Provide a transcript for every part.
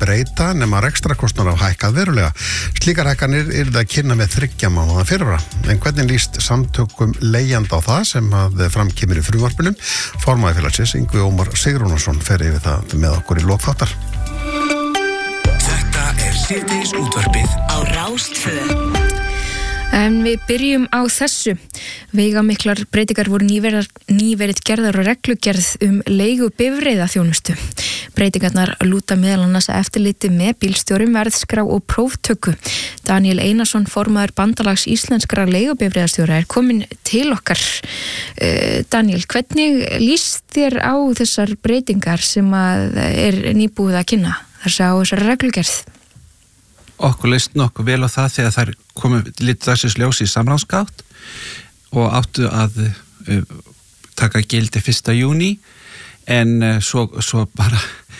breyta nema rekstrakostnaðar hafa hækkað verulega. Slíkar hækkanir yrðu að kynna með 3 mánaða fyrirvara. En hvernig líst samtökum leigjanda á það sem að framkemur í frumvarpinu? Formaður félagsins Yngvi Ómar Sigrúnarsson fer yfir það með okkur í lok þáttar. Þetta síðdegis útvarpið á Rás 2. En við byrjum á þessu. Veigamiklar breytingar voru nýverið gerðar og reglugerð leigu bifreiðaþjónustu. Breytingarnar lúta meðal annars eftirliti með bílstjórum, verðskrá og próftöku. Daniel Einarsson, formaður bandalags íslenskra leigubifreiðastjóra, komin til okkar. Daniel, hvernig líst þér á þessar breytingar sem nýbúið að kynna? Þessar reglugerð? Okkur leist nokkuð vel á það þegar þær komið lítið dagsins ljós í samráðsgátt og áttu að taka gildi 1. júní en svo bara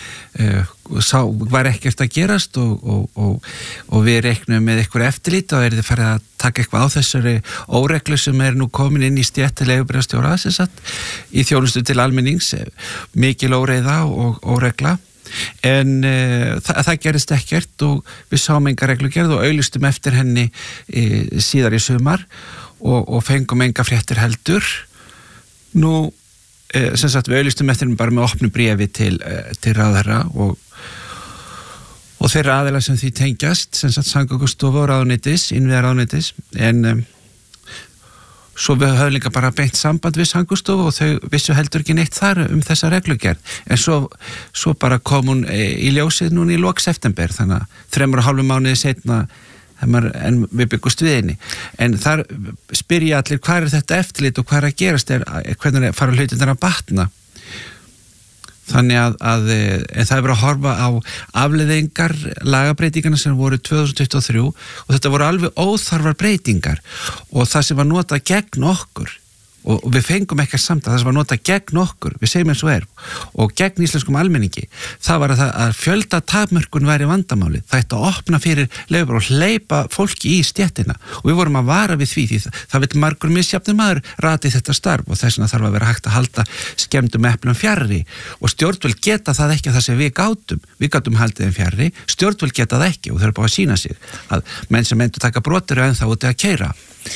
var ekkert að gerast og við reiknum með eitthvað eftirlit og þið farið að taka eitthvað á þessari óreglu sem nú komin inn í stétt leigubifreiðastjóra í þjónustu til almennings, mikil óreiða og óregla. En það gerist ekkert og við sáum enga reglugerð og auglýstum eftir henni síðar í sumar og fengum enga fréttir heldur. Nú, sem sagt, við auglýstum eftir henni bara með opnu bréfi til ráðherra og þeirra aðila sem því tengjast, sem sagt, Samgöngustofu og ráðuneytis, innviðaráðuneytis, en svo við höfum líka bara beint samband við Samgöngustofu og þau vissu heldur ekki neitt þar þessa reglugerð. En svo bara kom hún í ljósið núna í lok september, þannig að 3,5 mánuði seinna en við byggumst við henni. En þar spyrja allir hvað þetta eftirlit og hvað að gerast hvernig fara hlutirnir að batna. Þannig að það verið að horfa á afleiðingar lagabreytingarna sem voru 2023 og þetta voru alveg óþarfar breytingar og það sem var notað gegn okkur og við fengum ekkert samt það sem var notað gegn okkur, við segjum eins og og gegn íslenskum almenningi, það var að fjölda takmörkun væri vandamálið, það ætti að opna fyrir leigubifreiðar og hleypa fólki í stéttina og við vorum að vara við því það vill margur misjafnir maður rati þetta starf og þess vegna þarf að vera hægt að halda skemmdum eplum fjarri og stjórnvöld geta það ekki það sem við gátum haldið þeim fjarri, stjórnvöld geta það ekki og þau eru bara að sýna sig að menn sem myndu taka brotir en þá úti að keyra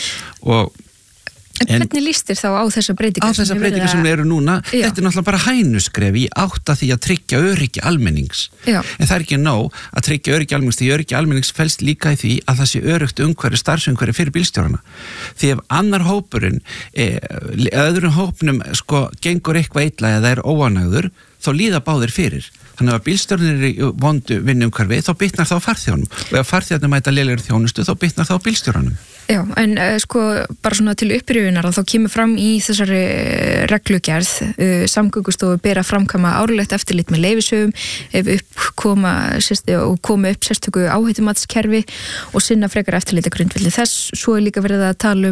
En hvernig líst þér þá á þessar breytingar? Á þessar breytingar sem eru núna, þetta náttúrulega bara hænuskref í átt að því að tryggja öryggi almennings. Já. En það ekki nóg að tryggja öryggi almennings, því öryggi almennings felst líka í því að það sé öryggt umhverfi, starfsumhverfi fyrir bílstjórana. Því ef annar hópurinn, öðrum hópnum gengur eitthvað illa eða óánægður, þá líða báðir fyrir. Þannig að bílstjórnir eru í vondu vinnumhverfi, þá bitnar þá farþjónum. Og ef farþjóðnir mæta lélegri þjónustu, þá bitnar þá bílstjóranum. Já, en bara svona til upprifjunar þá kemur fram í þessari reglugerð Samgöngustofu ber að framkvæma árlegt eftirlit með leyfishöfum ef koma upp sérstöku áhættumatskerfi og sinna frekar eftirliti grundvelli þess. Svo líka verið að tala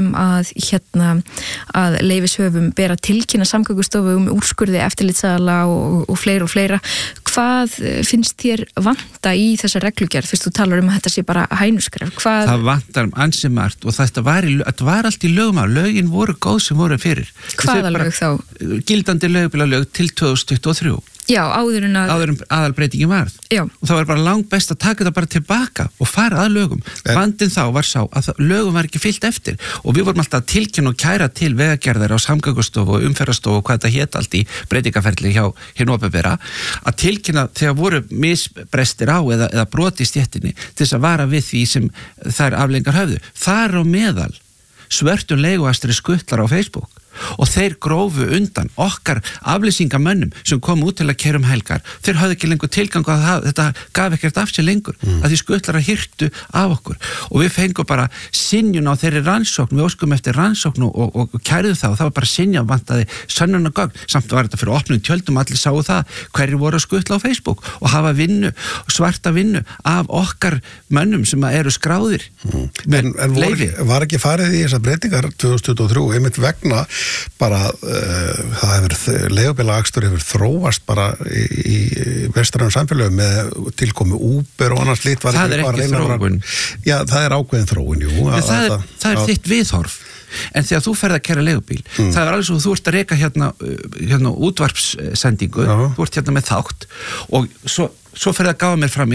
að leyfishöfum ber að tilkynna Samgöngustofu úrskurði eftirlitsaðala og fleira. Hvað finnst þér vanta í þessa reglugerð? Fyrst þú talar að þetta sé bara hænuskref. Það vantar ansi margt og þetta var allt í lögum að lögin voru góð sem voru fyrir. Hvaða lög þá? Gildandi leigubílalög til 2023. Já, áður en aðalbreytingin varð. Já. Og það var bara langt best að taka þetta bara tilbaka og fara að lögum. Vandinn þá var sá að lögum var ekki fylgt eftir og við vorum alltaf að tilkynna og kæra til vegagerðar á Samgöngustofu og umferðarstofu og hvað þetta hét allt í breytingaferli hjá hinu opinbera að tilkynna þegar voru misbrestir á eða brot í stéttinni til þess að vara við því sem þær afleiðingar höfðu. Þar á meðal svörtum leiguastri skuttlar á Facebook og þeir grófu undan okkar aflýsingamönnum sem kom út til að keyra helgar. Þeir hafði ekki lengur tilgang að þetta gaf ekkert af sér lengur að því skuttlara hirtu af okkur og við fengum bara synjun á þeirri rannsókn, við óskum eftir rannsókn og kærðu það og það var bara synjun vantaði sönnunargögn, samt var þetta fyrir opnum tjöldum allir sáu það hverjir voru að skuttla á Facebook og hafa vinnu, svarta vinnu af okkar mönnum sem eru skráðir En var ekki farið í þessar breytingar 2023 einmitt vegna bara leigubílaakstur hefur þróast bara í vestrænu samfélögum með tilkomu Uber og annars slíkt. Það er ekki þróun. Já, það er ákveðin þróun, jú. Það er þitt viðhorf. En þegar þú ferð að keyra leigubíl, það er alveg svo þú ert að reka hérna útvarpssendingu, þú ert hérna með þátt og svo ferð að gáfa mér fram